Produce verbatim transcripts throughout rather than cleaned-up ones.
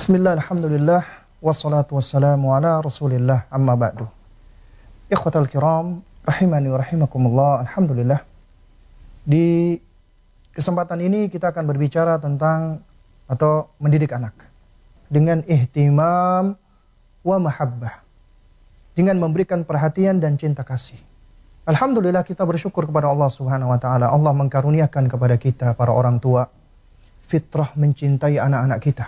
Bismillah, alhamdulillah, wassalatu wassalamu ala rasulillah, amma ba'du. Ikhwatal kiram, rahimani wa rahimakumullah, alhamdulillah. Di kesempatan ini kita akan berbicara tentang atau mendidik anak dengan ihtimam wa mahabbah, dengan memberikan perhatian dan cinta kasih. Alhamdulillah, kita bersyukur kepada Allah Subhanahu wa taala. Allah mengkaruniakan kepada kita para orang tua fitrah mencintai anak-anak kita,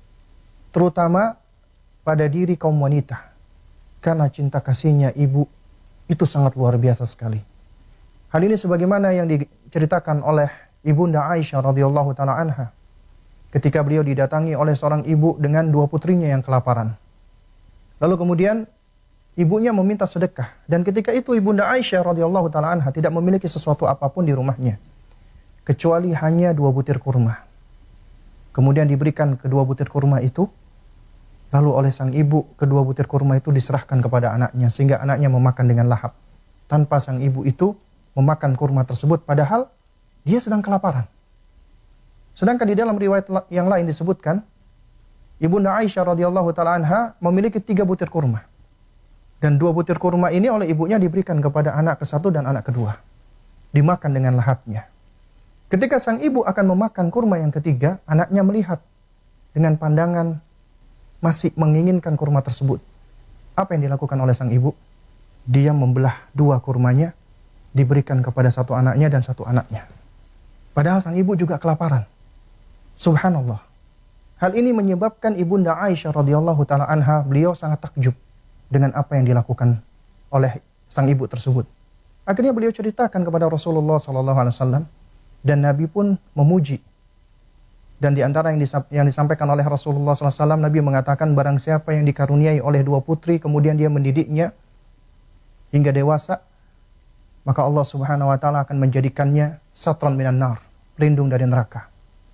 terutama pada diri kaum wanita, karena cinta kasihnya ibu itu sangat luar biasa sekali. Hal ini sebagaimana yang diceritakan oleh Ibunda Aisyah radhiyallahu taala anha ketika beliau didatangi oleh seorang ibu dengan dua putrinya yang kelaparan. Lalu kemudian ibunya meminta sedekah, dan ketika itu Ibunda Aisyah radhiyallahu taala anha tidak memiliki sesuatu apapun di rumahnya kecuali hanya dua butir kurma. Kemudian diberikan kedua butir kurma itu. Lalu oleh sang ibu, kedua butir kurma itu diserahkan kepada anaknya, sehingga anaknya memakan dengan lahap, tanpa sang ibu itu memakan kurma tersebut, padahal dia sedang kelaparan. Sedangkan di dalam riwayat yang lain disebutkan, Ibunda Aisyah radhiyallahu taala anha memiliki tiga butir kurma. Dan dua butir kurma ini oleh ibunya diberikan kepada anak ke satu dan anak kedua. Dimakan dengan lahapnya. Ketika sang ibu akan memakan kurma yang ketiga, anaknya melihat dengan pandangan masih menginginkan kurma tersebut. Apa yang dilakukan oleh sang ibu? Dia membelah dua kurmanya, diberikan kepada satu anaknya dan satu anaknya. Padahal sang ibu juga kelaparan. Subhanallah. Hal ini menyebabkan Ibunda Aisyah radhiyallahu taala anha, beliau sangat takjub dengan apa yang dilakukan oleh sang ibu tersebut. Akhirnya beliau ceritakan kepada Rasulullah sallallahu alaihi wasallam, dan Nabi pun memuji. Dan di antara yang, yang disampaikan oleh Rasulullah sallallahu alaihi wasallam, Nabi mengatakan, barang siapa yang dikaruniai oleh dua putri, kemudian dia mendidiknya hingga dewasa, maka Allah subhanahu wa ta'ala akan menjadikannya satran minan nar, pelindung dari neraka.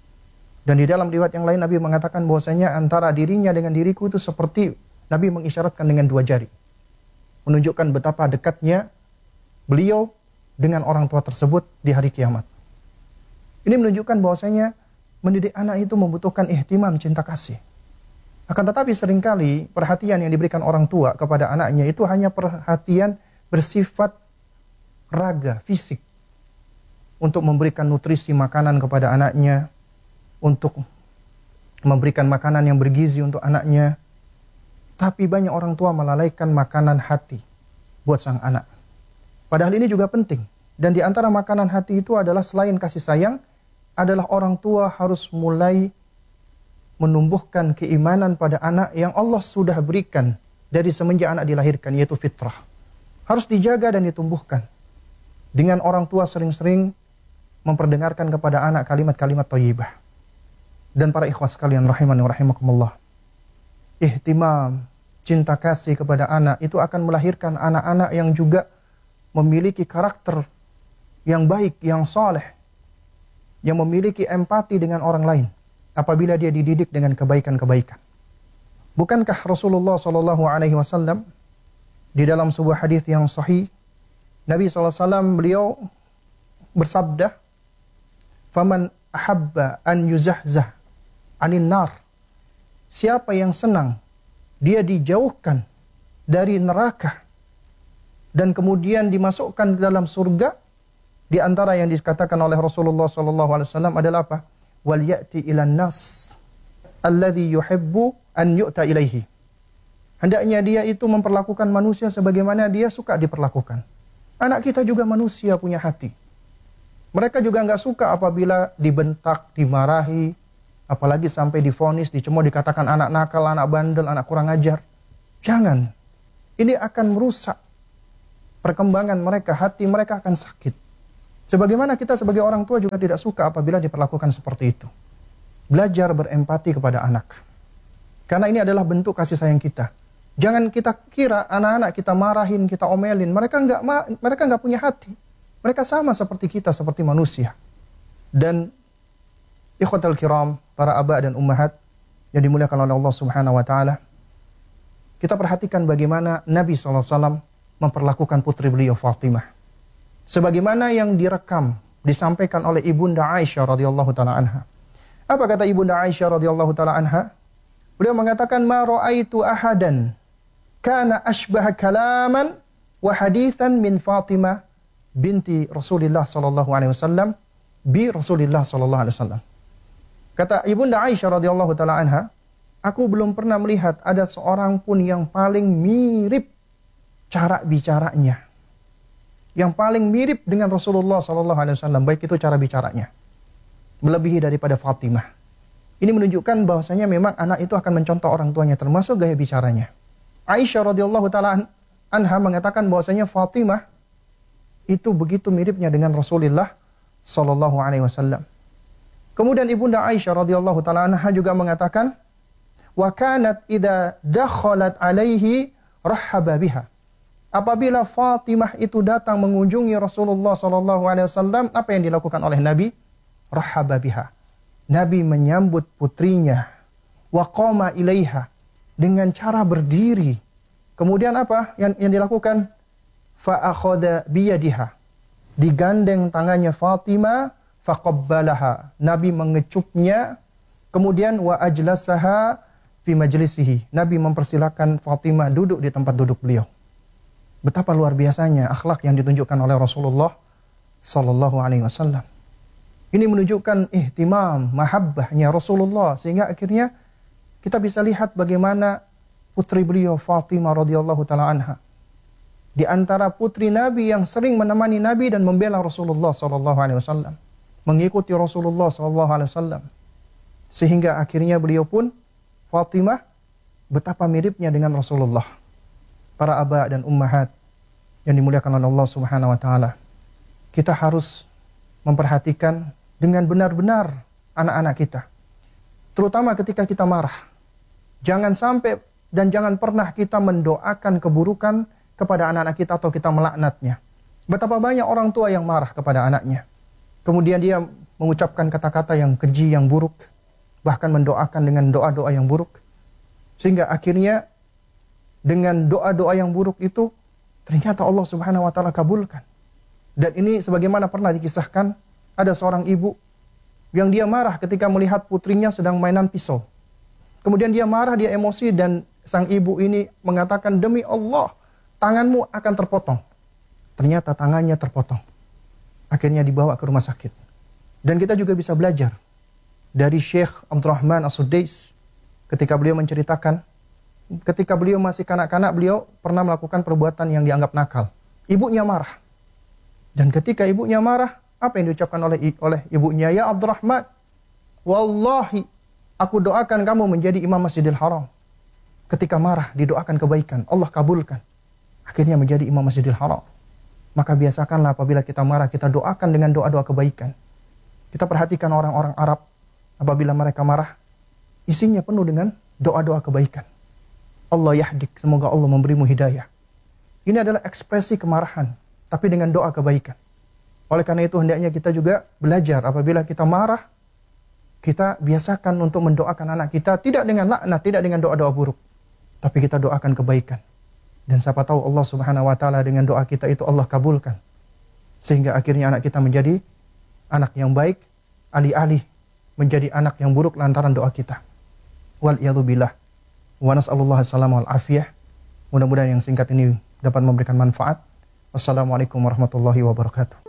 Dan di dalam riwayat yang lain, Nabi mengatakan bahwasanya antara dirinya dengan diriku itu seperti, Nabi mengisyaratkan dengan dua jari, menunjukkan betapa dekatnya beliau dengan orang tua tersebut di hari kiamat. Ini menunjukkan bahwasanya mendidik anak itu membutuhkan ihtimam, cinta kasih. Akan tetapi seringkali perhatian yang diberikan orang tua kepada anaknya itu hanya perhatian bersifat raga, fisik. Untuk memberikan nutrisi makanan kepada anaknya, untuk memberikan makanan yang bergizi untuk anaknya. Tapi banyak orang tua melalaikan makanan hati buat sang anak. Padahal ini juga penting. Dan di antara makanan hati itu adalah selain kasih sayang, adalah orang tua harus mulai menumbuhkan keimanan pada anak yang Allah sudah berikan dari semenjak anak dilahirkan, yaitu fitrah. Harus dijaga dan ditumbuhkan. Dengan orang tua sering-sering memperdengarkan kepada anak kalimat-kalimat thayyibah. Dan para ikhwas sekalian rahimani wa rahimakumullah, ihtimam, cinta kasih kepada anak itu akan melahirkan anak-anak yang juga memiliki karakter yang baik, yang saleh, yang memiliki empati dengan orang lain apabila dia dididik dengan kebaikan-kebaikan. Bukankah Rasulullah sallallahu alaihi wasallam di dalam sebuah hadis yang sahih, Nabi sallallahu alaihi wasallam beliau bersabda, "Faman ahabba an yuzahzah anin nar." Siapa yang senang dia dijauhkan dari neraka dan kemudian dimasukkan ke dalam surga, di antara yang dikatakan oleh Rasulullah sallallahu alaihi wasallam adalah apa? Wal ya'ti ilan nas alladhi yuhibbu an yu'ta ilaihi. Hendaknya dia itu memperlakukan manusia sebagaimana dia suka diperlakukan. Anak kita juga manusia, punya hati. Mereka juga nggak suka apabila dibentak, dimarahi, apalagi sampai divonis, dicemooh, dikatakan anak nakal, anak bandel, anak kurang ajar. Jangan. Ini akan merusak perkembangan mereka, hati mereka akan sakit. Sebagaimana kita sebagai orang tua juga tidak suka apabila diperlakukan seperti itu. Belajar berempati kepada anak. Karena ini adalah bentuk kasih sayang kita. Jangan kita kira anak-anak kita marahin, kita omelin. Mereka nggak mereka nggak punya hati. Mereka sama seperti kita, seperti manusia. Dan ikhwatal kiram, para aba dan ummahat yang dimuliakan oleh Allah Subhanahu wa taala, kita perhatikan bagaimana Nabi sallallahu alaihi wasallam memperlakukan putri beliau Fatimah. Sebagaimana yang direkam, disampaikan oleh Ibunda Aisyah radhiyallahu taala anha. Apa kata Ibunda Aisyah radhiyallahu taala anha? Beliau mengatakan, ma ra'aitu ahadan kana ashbah kalaman wa hadithan min Fatimah binti Rasulullah sallallahu alaihi wasallam bi Rasulullah sallallahu alaihi wasallam. Kata Ibunda Aisyah radhiyallahu taala anha, aku belum pernah melihat ada seorang pun yang paling mirip cara bicaranya, yang paling mirip dengan Rasulullah sallallahu alaihi wasallam, baik itu cara bicaranya, melebihi daripada Fatimah. Ini menunjukkan bahwasanya memang anak itu akan mencontoh orang tuanya, termasuk gaya bicaranya. Aisyah radhiyallahu taala anha mengatakan bahwasanya Fatimah itu begitu miripnya dengan Rasulullah sallallahu alaihi wasallam. Kemudian Ibunda Aisyah radhiyallahu taala anha juga mengatakan, wa kanat idza dakhalat alaihi rahhaba biha. Apabila Fatimah itu datang mengunjungi Rasulullah sallallahu alaihi wasallam, apa yang dilakukan oleh Nabi? Rahhaba biha. Nabi menyambut putrinya, wa qama ilaiha, dengan cara berdiri. Kemudian apa yang yang dilakukan? Fa akhadha biyadiha. Digandeng tangannya Fatimah, faqabbalaha. Nabi mengecupnya, kemudian wa ajlasaha fi majlisihi. Nabi mempersilakan Fatimah duduk di tempat duduk beliau. Betapa luar biasanya akhlak yang ditunjukkan oleh Rasulullah sallallahu alaihi wasallam. Ini menunjukkan ihtimam, mahabbahnya Rasulullah, sehingga akhirnya kita bisa lihat bagaimana putri beliau Fatimah radhiyallahu taala anha, di antara putri Nabi yang sering menemani Nabi dan membela Rasulullah sallallahu alaihi wasallam, mengikuti Rasulullah sallallahu alaihi wasallam, sehingga akhirnya beliau pun, Fatimah, betapa miripnya dengan Rasulullah. Para aba dan ummahat yang dimuliakan oleh Allah Subhanahu wa taala, kita harus memperhatikan dengan benar-benar anak-anak kita, terutama ketika kita marah. Jangan sampai dan jangan pernah kita mendoakan keburukan kepada anak-anak kita atau kita melaknatnya. Betapa banyak orang tua yang marah kepada anaknya, kemudian dia mengucapkan kata-kata yang keji, yang buruk, bahkan mendoakan dengan doa-doa yang buruk, sehingga akhirnya dengan doa-doa yang buruk itu ternyata Allah Subhanahu wa taala kabulkan. Dan ini sebagaimana pernah dikisahkan, ada seorang ibu yang dia marah ketika melihat putrinya sedang mainan pisau. Kemudian dia marah, dia emosi, dan sang ibu ini mengatakan, demi Allah, tanganmu akan terpotong. Ternyata tangannya terpotong. Akhirnya dibawa ke rumah sakit. Dan kita juga bisa belajar dari Syekh Abdurrahman As-Sudais ketika beliau menceritakan, ketika beliau masih kanak-kanak, beliau pernah melakukan perbuatan yang dianggap nakal. Ibunya marah. Dan ketika ibunya marah, apa yang diucapkan oleh oleh ibunya? Ya Abdurrahman, wallahi, aku doakan kamu menjadi imam Masjidil Haram. Ketika marah, didoakan kebaikan, Allah kabulkan. Akhirnya menjadi imam Masjidil Haram. Maka biasakanlah apabila kita marah, kita doakan dengan doa-doa kebaikan. Kita perhatikan orang-orang Arab, apabila mereka marah, isinya penuh dengan doa-doa kebaikan. Allah yahdik, semoga Allah memberimu hidayah. Ini adalah ekspresi kemarahan, tapi dengan doa kebaikan. Oleh karena itu hendaknya kita juga belajar apabila kita marah, kita biasakan untuk mendoakan anak kita tidak dengan laknat, tidak dengan doa-doa buruk, tapi kita doakan kebaikan. Dan siapa tahu Allah Subhanahu wa taala dengan doa kita itu Allah kabulkan. Sehingga akhirnya anak kita menjadi anak yang baik, alih-alih menjadi anak yang buruk lantaran doa kita. Wal iyadzu billah. Wa nas'alullah as-salama wal afiyah. Mudah-mudahan yang singkat ini dapat memberikan manfaat. Wassalamualaikum warahmatullahi wabarakatuh.